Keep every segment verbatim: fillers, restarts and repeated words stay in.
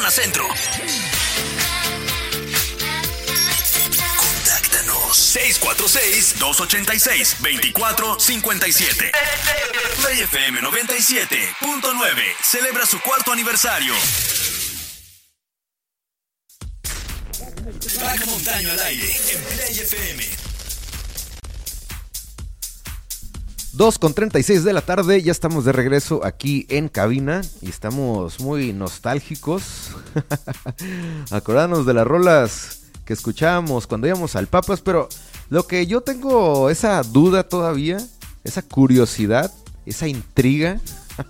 zona centro. Contáctanos seis cuatro seis, dos ocho seis, dos cuatro cinco siete. Play F M noventa y siete punto nueve celebra su cuarto aniversario. Black Montaño al aire en Play F M. dos con treinta y seis de la tarde, ya estamos de regreso aquí en cabina y estamos muy nostálgicos. Acordándonos de las rolas que escuchábamos cuando íbamos al Papas, pero lo que yo tengo esa duda todavía, esa curiosidad, esa intriga,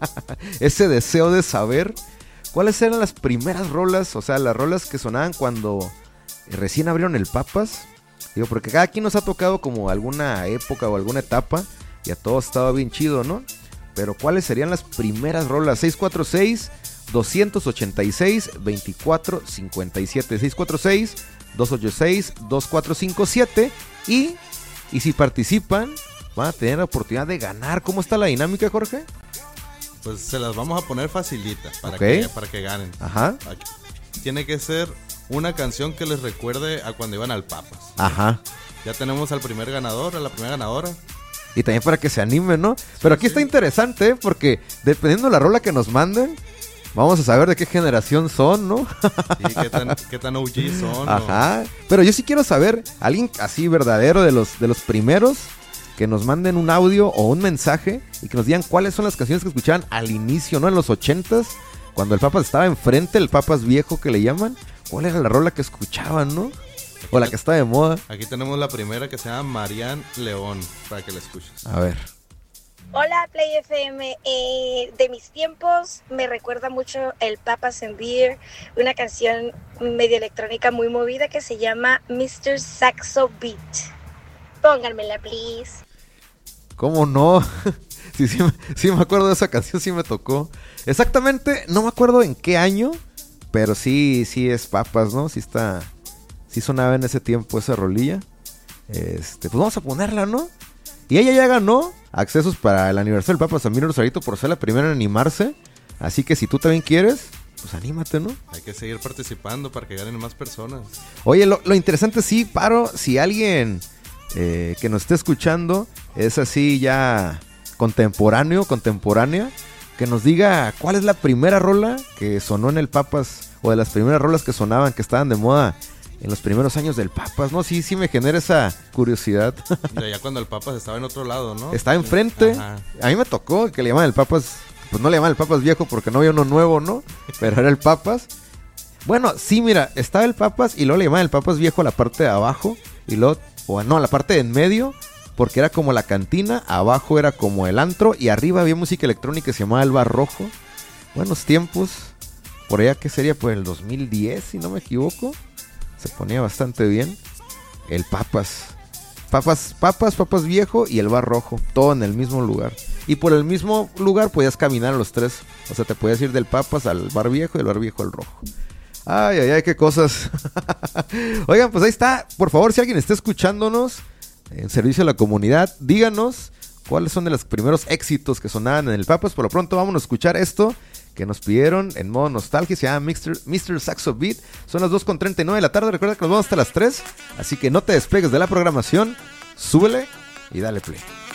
ese deseo de saber cuáles eran las primeras rolas, o sea, las rolas que sonaban cuando recién abrieron el Papas. Digo, porque cada quien nos ha tocado como alguna época o alguna etapa y a todos estaba bien chido, ¿no? Pero ¿cuáles serían las primeras rolas? seis cuatro seis, dos ocho seis, dos cuatro cinco siete. seis cuatro seis, dos ocho seis, dos cuatro cinco siete. Y, y si participan, van a tener la oportunidad de ganar. ¿Cómo está la dinámica, Jorge? Pues se las vamos a poner facilitas para, okay. que, para que ganen. Ajá. Tiene que ser una canción que les recuerde a cuando iban al Papas. Ajá. Ya tenemos al primer ganador, a la primera ganadora. Y también para que se animen, ¿no? Pero aquí sí está interesante, ¿eh? Porque dependiendo de la rola que nos manden, vamos a saber de qué generación son, ¿no? Sí, qué tan, qué tan O G son. Ajá. ¿No? Pero yo sí quiero saber, alguien así verdadero de los, de los primeros, que nos manden un audio o un mensaje y que nos digan cuáles son las canciones que escuchaban al inicio, ¿no? En los ochentas, cuando el Papas estaba enfrente, el Papas viejo que le llaman. ¿Cuál era la rola que escuchaban, no? O la que está de moda. Aquí tenemos la primera que se llama Marian León, para que la escuches. A ver. Hola Play F M, eh, de mis tiempos me recuerda mucho el Papas and Beer, una canción medio electrónica muy movida que se llama mister Saxo Beat. Pónganmela, please. ¿Cómo no? sí, sí, sí me acuerdo de esa canción, sí me tocó. Exactamente, no me acuerdo en qué año, pero sí, sí es Papas, ¿no? Sí está... Sí sonaba en ese tiempo esa rolilla. Este, pues vamos a ponerla, ¿no? Y ella ya ganó accesos para el aniversario del Papa San Miro Rosarito por ser la primera en animarse. Así que si tú también quieres, pues anímate, ¿no? Hay que seguir participando para que ganen más personas. Oye, lo, lo interesante sí, Paro, si alguien eh, que nos esté escuchando es así ya contemporáneo, contemporánea, que nos diga cuál es la primera rola que sonó en el Papas, o de las primeras rolas que sonaban, que estaban de moda en los primeros años del Papas, ¿no? Sí, sí me genera esa curiosidad. Ya, ya cuando el Papas estaba en otro lado, ¿no? Estaba enfrente. Ajá. A mí me tocó que le llamaban el Papas, pues no le llamaban el Papas viejo porque no había uno nuevo, ¿no? Pero era el Papas. Bueno, sí, mira, estaba el Papas y luego le llamaban el Papas viejo a la parte de abajo y luego, o no, a la parte de en medio, porque era como la cantina, abajo era como el antro y arriba había música electrónica que se llamaba el Bar Rojo. Buenos tiempos. Por allá, ¿qué sería? Pues el dos mil diez, si no me equivoco. Se ponía bastante bien. El Papas. Papas, Papas, Papas viejo y el Bar Rojo. Todo en el mismo lugar. Y por el mismo lugar podías caminar a los tres. O sea, te podías ir del Papas al Bar Viejo y del Bar Viejo al Rojo. Ay, ay, ay, qué cosas. Oigan, pues ahí está. Por favor, si alguien está escuchándonos en servicio a la comunidad, díganos cuáles son de los primeros éxitos que sonaban en el Papas. Por lo pronto, vámonos a escuchar esto que nos pidieron en modo nostalgia. Se llama mister mister Saxo Beat. Son las dos con treinta y nueve de la tarde. Recuerda que nos vamos hasta las tres. Así que no te despegues de la programación. Súbele y dale play.